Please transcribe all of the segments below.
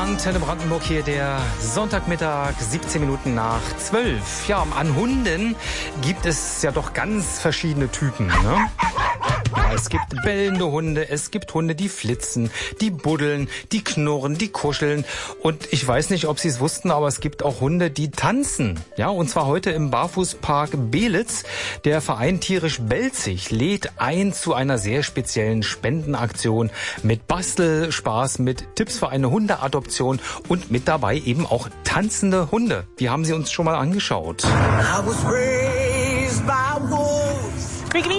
Antenne Brandenburg hier, der Sonntagmittag, 17 Minuten nach 12. Ja, an Hunden gibt es ja doch ganz verschiedene Typen, ne? Ja, es gibt bellende Hunde, es gibt Hunde, die flitzen, die buddeln, die knurren, die kuscheln. Und ich weiß nicht, ob Sie es wussten, aber es gibt auch Hunde, die tanzen. Ja, und zwar heute im Barfußpark Belitz. Der Verein Tierisch Belzig lädt ein zu einer sehr speziellen Spendenaktion mit Bastelspaß, mit Tipps für eine Hundeadoption und mit dabei eben auch tanzende Hunde. Die haben Sie uns schon mal angeschaut. I was raised by wolves. Quickly.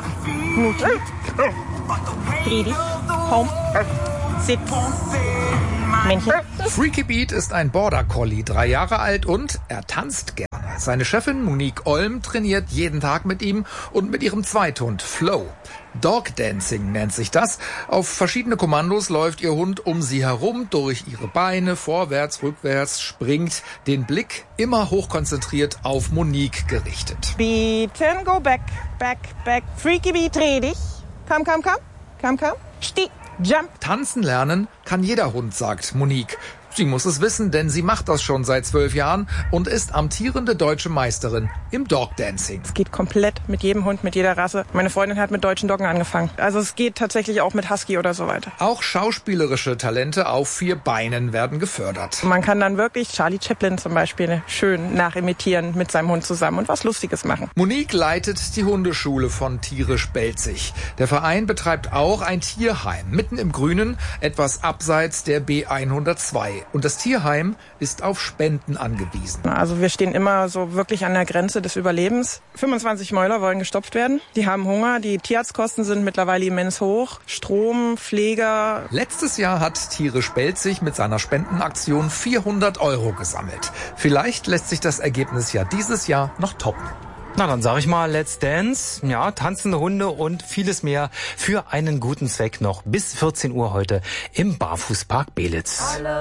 Dreh dich. Home. Sitz. Männchen. Freaky Beat ist ein Border Collie, 3 Jahre alt und er tanzt gerne. Seine Chefin Monique Olm trainiert jeden Tag mit ihm und mit ihrem Zweithund Flo. Dog Dancing nennt sich das. Auf verschiedene Kommandos läuft ihr Hund um sie herum, durch ihre Beine, vorwärts, rückwärts, springt, den Blick immer hochkonzentriert auf Monique gerichtet. Beaten, go back, back, back. Freaky Beat, dreh dich. Komm, komm, komm. Komm, komm. Steh, jump. Tanzen lernen kann jeder Hund, sagt Monique. Sie muss es wissen, denn sie macht das schon seit 12 Jahren und ist amtierende deutsche Meisterin im Dog Dancing. Es geht komplett mit jedem Hund, mit jeder Rasse. Meine Freundin hat mit deutschen Doggen angefangen. Also es geht tatsächlich auch mit Husky oder so weiter. Auch schauspielerische Talente auf 4 Beinen werden gefördert. Man kann dann wirklich Charlie Chaplin zum Beispiel schön nachimitieren mit seinem Hund zusammen und was Lustiges machen. Monique leitet die Hundeschule von Tierisch Belzig. Der Verein betreibt auch ein Tierheim, mitten im Grünen, etwas abseits der B102. Und das Tierheim ist auf Spenden angewiesen. Also wir stehen immer so wirklich an der Grenze des Überlebens. 25 Mäuler wollen gestopft werden. Die haben Hunger. Die Tierarztkosten sind mittlerweile immens hoch. Strom, Pfleger. Letztes Jahr hat Tierisch Belzig mit seiner Spendenaktion 400 € gesammelt. Vielleicht lässt sich das Ergebnis ja dieses Jahr noch toppen. Na, dann sag ich mal, let's dance. Ja, tanzende Hunde und vieles mehr für einen guten Zweck noch bis 14 Uhr heute im Barfußpark Belitz.